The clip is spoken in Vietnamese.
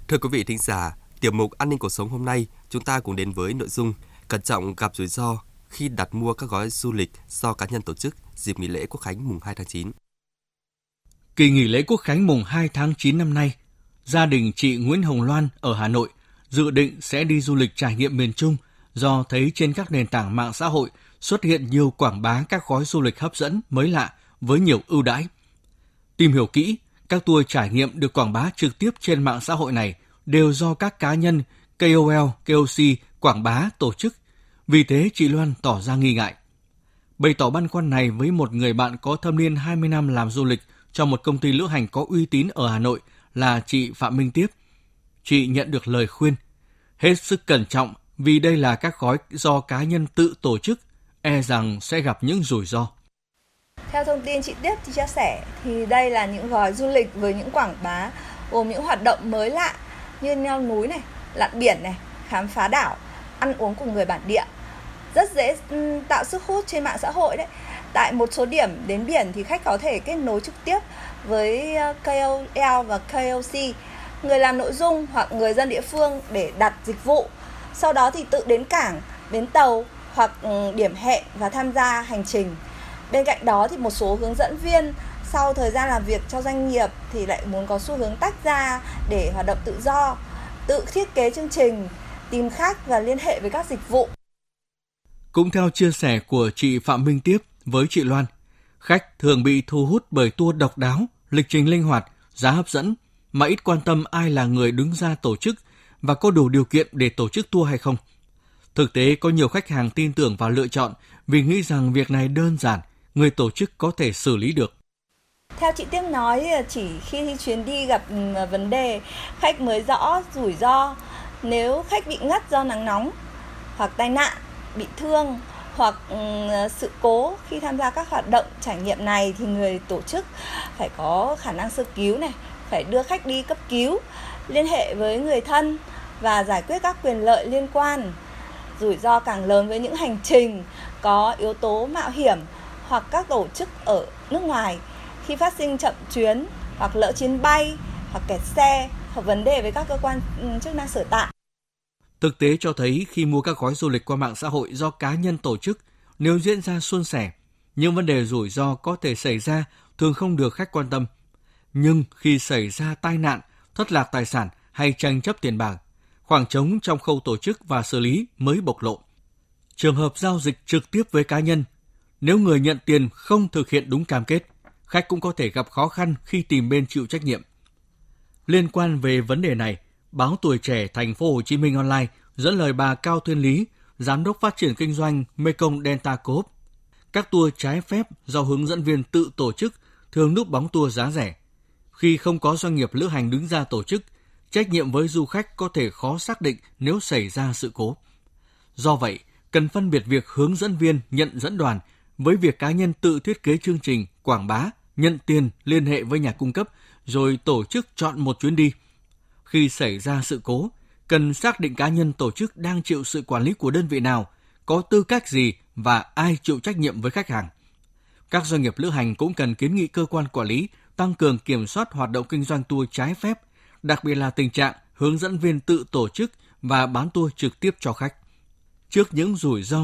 Thưa quý vị thính giả, tiểu mục An ninh cuộc sống hôm nay, chúng ta cùng đến với nội dung cẩn trọng gặp rủi ro khi đặt mua các gói du lịch do cá nhân tổ chức dịp nghỉ lễ Quốc khánh mùng 2 tháng 9. Kỳ nghỉ lễ Quốc khánh mùng 2 tháng 9 năm nay, gia đình chị Nguyễn Hồng Loan ở Hà Nội dự định sẽ đi du lịch trải nghiệm miền Trung do thấy trên các nền tảng mạng xã hội xuất hiện nhiều quảng bá các gói du lịch hấp dẫn, mới lạ với nhiều ưu đãi. Tìm hiểu kỹ, các tour trải nghiệm được quảng bá trực tiếp trên mạng xã hội này đều do các cá nhân, KOL, KOC quảng bá tổ chức. Vì thế, chị Loan tỏ ra nghi ngại. Bày tỏ băn khoăn này với một người bạn có thâm niên 20 năm làm du lịch cho một công ty lữ hành có uy tín ở Hà Nội là chị Phạm Minh Tiếp. Chị nhận được lời khuyên hết sức cẩn trọng vì đây là các gói do cá nhân tự tổ chức, e rằng sẽ gặp những rủi ro. Theo thông tin chị Tiếp chia sẻ thì đây là những gói du lịch với những quảng bá gồm những hoạt động mới lạ như leo núi này, lặn biển này, khám phá đảo, ăn uống cùng người bản địa. Rất dễ tạo sức hút trên mạng xã hội đấy. Tại một số điểm đến biển thì khách có thể kết nối trực tiếp với KOL và KOC, người làm nội dung hoặc người dân địa phương để đặt dịch vụ. Sau đó thì tự đến cảng, bến tàu hoặc điểm hẹn và tham gia hành trình. Bên cạnh đó thì một số hướng dẫn viên sau thời gian làm việc cho doanh nghiệp thì lại muốn có xu hướng tách ra để hoạt động tự do, tự thiết kế chương trình, tìm khách và liên hệ với các dịch vụ. Cũng theo chia sẻ của chị Phạm Minh Tiếp với chị Loan, khách thường bị thu hút bởi tour độc đáo, lịch trình linh hoạt, giá hấp dẫn, mà ít quan tâm ai là người đứng ra tổ chức và có đủ điều kiện để tổ chức tour hay không. Thực tế, có nhiều khách hàng tin tưởng và lựa chọn vì nghĩ rằng việc này đơn giản, người tổ chức có thể xử lý được. Theo chị Tiếp nói, chỉ khi chuyến đi gặp vấn đề, khách mới rõ rủi ro. Nếu khách bị ngất do nắng nóng, hoặc tai nạn, bị thương, hoặc sự cố khi tham gia các hoạt động trải nghiệm này thì người tổ chức phải có khả năng sơ cứu này, phải đưa khách đi cấp cứu, liên hệ với người thân và giải quyết các quyền lợi liên quan. Rủi ro càng lớn với những hành trình có yếu tố mạo hiểm hoặc các tổ chức ở nước ngoài khi phát sinh chậm chuyến hoặc lỡ chuyến bay hoặc kẹt xe hoặc vấn đề với các cơ quan chức năng sở tại. Thực tế cho thấy khi mua các gói du lịch qua mạng xã hội do cá nhân tổ chức, nếu diễn ra suôn sẻ, những vấn đề rủi ro có thể xảy ra thường không được khách quan tâm. Nhưng khi xảy ra tai nạn, thất lạc tài sản hay tranh chấp tiền bạc, khoảng trống trong khâu tổ chức và xử lý mới bộc lộ. Trường hợp giao dịch trực tiếp với cá nhân, nếu người nhận tiền không thực hiện đúng cam kết, khách cũng có thể gặp khó khăn khi tìm bên chịu trách nhiệm. Liên quan về vấn đề này, báo Tuổi Trẻ Thành phố Hồ Chí Minh Online dẫn lời bà Cao Thuyên Lý, Giám đốc phát triển kinh doanh Mekong Delta Co-op. Các tour trái phép do hướng dẫn viên tự tổ chức thường núp bóng tour giá rẻ. Khi không có doanh nghiệp lữ hành đứng ra tổ chức, trách nhiệm với du khách có thể khó xác định nếu xảy ra sự cố. Do vậy, cần phân biệt việc hướng dẫn viên nhận dẫn đoàn với việc cá nhân tự thiết kế chương trình, quảng bá, nhận tiền, liên hệ với nhà cung cấp, rồi tổ chức chọn một chuyến đi. Khi xảy ra sự cố, cần xác định cá nhân tổ chức đang chịu sự quản lý của đơn vị nào, có tư cách gì và ai chịu trách nhiệm với khách hàng. Các doanh nghiệp lữ hành cũng cần kiến nghị cơ quan quản lý tăng cường kiểm soát hoạt động kinh doanh tour trái phép, đặc biệt là tình trạng hướng dẫn viên tự tổ chức và bán tour trực tiếp cho khách. Trước những rủi ro